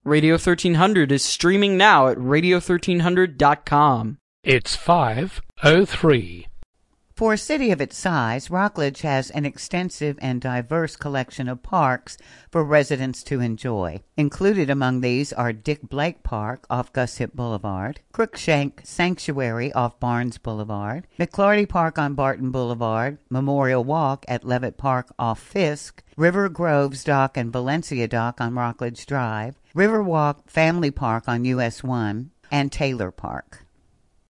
Radio 1300 is streaming now at radio1300.com. It's 5:03. For a city of its size, Rockledge has an extensive and diverse collection of parks for residents to enjoy. Included among these are Dick Blake Park off Guship Boulevard, Crookshank Sanctuary off Barnes Boulevard, McClarty Park on Barton Boulevard, Memorial Walk at Levitt Park off Fisk, River Groves Dock and Valencia Dock on Rockledge Drive, Riverwalk Family Park on US 1, and Taylor Park.